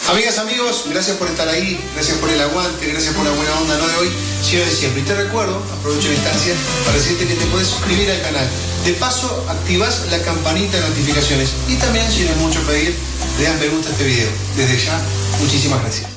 Amigas, amigos, gracias por estar ahí, gracias por el aguante, gracias por la buena onda, no de hoy, sino de siempre. Y te recuerdo, aprovecho la instancia para decirte que te puedes suscribir al canal. De paso, activás la campanita de notificaciones. Y también, si no es mucho pedir, le das me gusta a este video. Desde ya, muchísimas gracias.